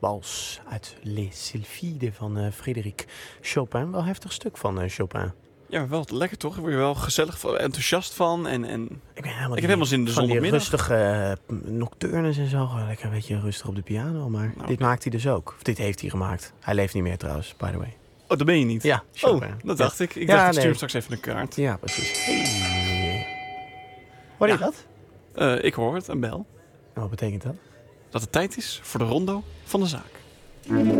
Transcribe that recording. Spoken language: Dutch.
Vals uit Les Sylphides van Frédéric Chopin. Wel heftig stuk van Chopin. Ja, maar wel lekker toch? Daar word je wel gezellig van, enthousiast van. En Ik heb helemaal zin in de van die zondagmiddag. rustige nocturnes en zo. Lekker een beetje rustig op de piano. Maar dit maakt hij dus ook. Of dit heeft hij gemaakt. Hij leeft niet meer trouwens, by the way. Oh, dat ben je niet? Ja, Chopin. Dat dacht ik. Ik Ja, dacht, ik stuur nee. hem straks even een kaart. Ja, precies. Hey. Hoor je dat? Ik hoor het, een bel. En wat betekent dat? Dat het tijd is voor de rondo van de zaak.